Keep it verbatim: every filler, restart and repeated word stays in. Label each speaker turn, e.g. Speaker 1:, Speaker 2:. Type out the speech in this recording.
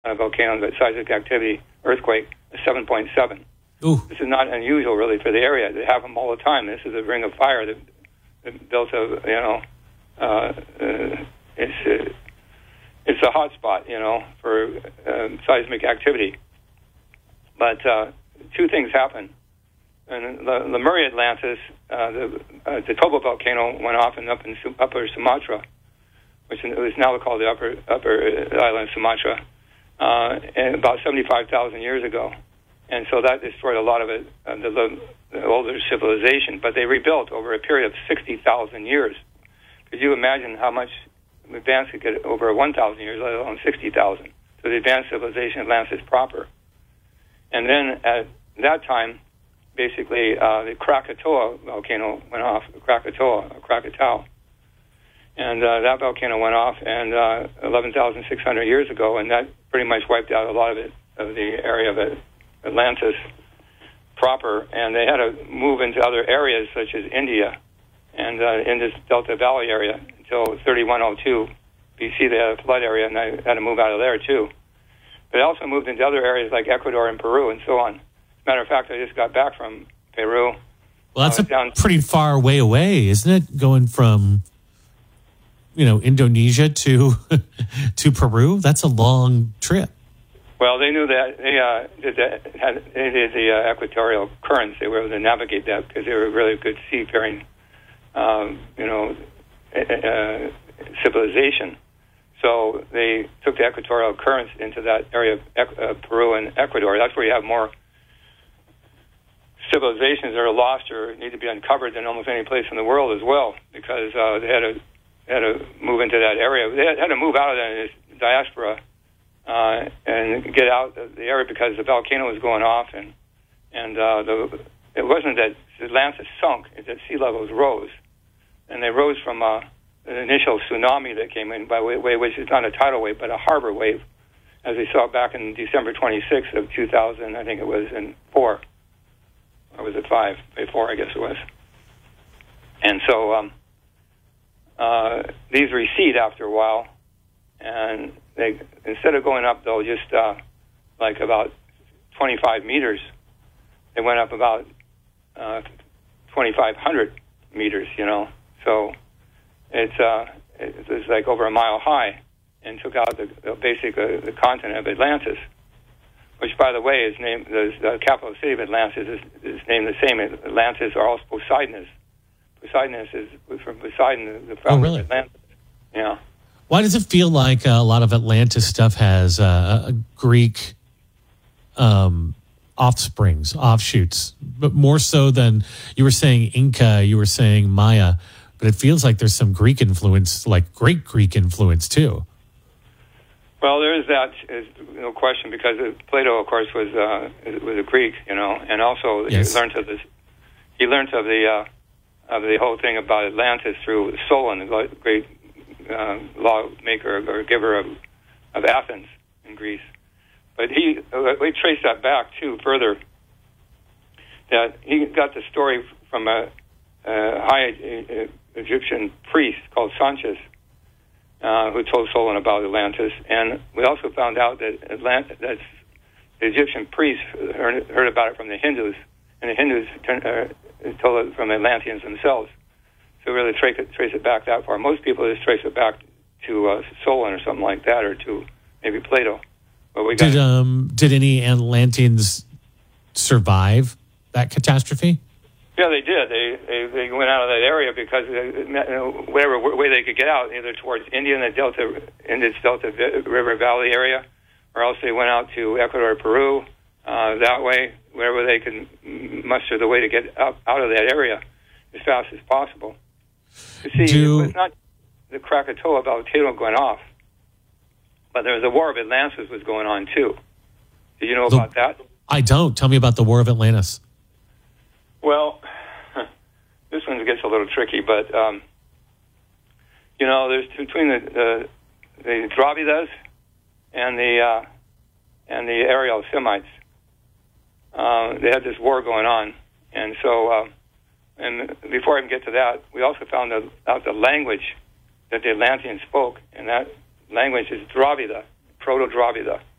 Speaker 1: on a volcano, the seismic activity earthquake is seven point seven.
Speaker 2: Ooh.
Speaker 1: This is not unusual, really, for the area. They have them all the time. This is a ring of fire that, that built a, you know, uh, uh, it's uh, it's a hot spot, you know, for um, seismic activity. But uh, two things happen. In the Lemuria Atlantis, uh, the uh, the Toba volcano went off in up in Su- Upper Sumatra, which is now called the Upper Upper Island of Sumatra, uh, and about seventy-five thousand years ago. And so that destroyed a lot of it, uh, the, the older civilization. But they rebuilt over a period of sixty thousand years. Could you imagine how much advanced it get over one thousand years, let alone sixty thousand? So the advanced civilization of Atlantis proper. And then at that time, basically, uh, the Krakatoa volcano went off, Krakatoa, or Krakatau. And uh, that volcano went off and uh, eleven thousand six hundred years ago, and that pretty much wiped out a lot of it, of the area of it. Atlantis proper, and they had to move into other areas such as India and uh, in this Delta Valley area until thirty-one oh two B C. They had a flood area, and they had to move out of there too. But they also moved into other areas like Ecuador and Peru and so on. Matter of fact, I just got back from Peru.
Speaker 2: Well, that's a
Speaker 1: down-
Speaker 2: pretty far way away, isn't it? Going from, you know, Indonesia to to Peru. That's a long trip.
Speaker 1: Well, they knew that they uh, did that, had, they did the uh, equatorial currents. They were able to navigate that because they were really good seafaring, um, you know, uh, civilization. So they took the equatorial currents into that area of uh, Peru and Ecuador. That's where you have more civilizations that are lost or need to be uncovered than almost any place in the world as well, because uh, they had to they had to move into that area. They had, had to move out of that diaspora. Uh, and get out of the area because the volcano was going off, and and uh, the it wasn't that Atlantis sunk; it's that sea levels rose, and they rose from uh, an initial tsunami that came in by way, way, which is not a tidal wave but a harbor wave, as we saw back in December twenty-sixth of two thousand. I think it was in four, or was it five? Four, I guess it was. And so um, uh, these recede after a while, and they, instead of going up, though, just uh, like about twenty-five meters, they went up about uh, twenty-five hundred meters, you know. So it's uh, it was like over a mile high and took out the, the basic uh, the continent of Atlantis, which, by the way, is named the, the capital city of Atlantis is, is named the same. Atlantis, or also Poseidonus. Poseidonus is from Poseidon, the founder
Speaker 2: oh, really?
Speaker 1: of Atlantis. Yeah.
Speaker 2: Why does it feel like uh, a lot of Atlantis stuff has uh, a Greek um, offsprings, offshoots, but more so than you were saying Inca, you were saying Maya, but it feels like there's some Greek influence, like great Greek influence too.
Speaker 1: Well, there is that, is no question, because Plato, of course, was uh, was a Greek, you know, and also yes. he learned of this. He learned of the uh, of the whole thing about Atlantis through Solon, the great Uh, lawmaker or giver of, of Athens in Greece. But he, uh, we trace that back too further, that he got the story from a, a high uh, Egyptian priest called Sanchez, uh, who told Solon about Atlantis. And we also found out that Atlant- that the Egyptian priests heard, heard about it from the Hindus, and the Hindus turn, uh, told it from the Atlanteans themselves. So really trace it, trace it back that far. Most people just trace it back to uh, Solon or something like that, or to maybe Plato. But we got
Speaker 2: did um did any Atlanteans survive that catastrophe?
Speaker 1: Yeah, they did. They they, they went out of that area because they, you know, whatever way they could get out, either towards India and the Delta, in this Delta River Valley area, or else they went out to Ecuador, Peru, uh, that way, wherever they could muster the way to get out, out of that area as fast as possible. You see,
Speaker 2: Do,
Speaker 1: it was not the Krakatoa volcano going off, but there was a War of Atlantis was going on too. Did you know
Speaker 2: the,
Speaker 1: about that?
Speaker 2: I don't. Tell me about the War of Atlantis.
Speaker 1: Well, this one gets a little tricky, but um, you know, there's between the the, the Dravidas and the uh, and the Ariel Semites. Uh, they had this war going on, and so. Uh, And before I even get to that, we also found out the language that the Atlanteans spoke, and that language is Dravida, Proto-Dravida.